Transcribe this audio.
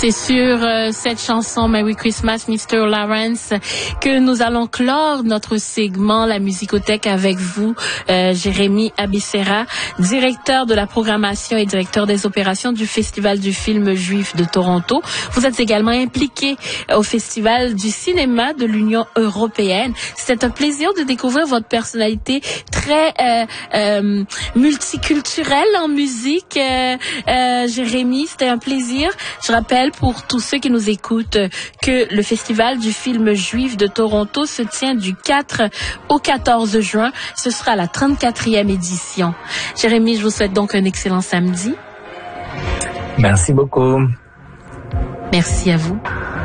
C'est sur cette chanson Merry Christmas Mr. Lawrence que nous allons clore notre segment La Musicothèque avec vous, Jérémy Abissera, directeur de la programmation et directeur des opérations du Festival du film juif de Toronto. Vous êtes également impliqué au Festival du cinéma de l'Union européenne. C'est un plaisir de découvrir votre personnalité très multiculturelle en musique. Jérémy, c'était un plaisir. Je rappelle pour tous ceux qui nous écoutent que le Festival du film juif de Toronto se tient du 4 au 14 juin. Ce sera la 34e édition. Jérémy, je vous souhaite donc un excellent samedi. Merci beaucoup. Merci à vous.